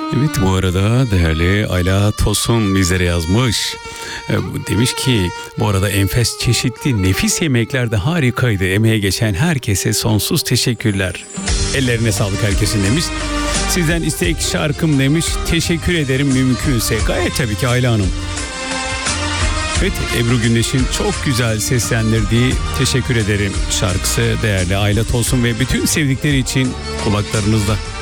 Evet, bu arada değerli Ayla Tosun bizlere yazmış. Demiş ki bu arada enfes, çeşitli, nefis yemekler de harikaydı. Emeğe geçen herkese sonsuz teşekkürler. Ellerine sağlık herkesin demiş. Sizden istek şarkım demiş. Teşekkür ederim mümkünse. Gayet tabii ki Ayla Hanım. Evet, Ebru Gündeş'in çok güzel seslendirdiği Teşekkür Ederim şarkısı değerli Ayla Tosun ve bütün sevdikleri için kulaklarınızda.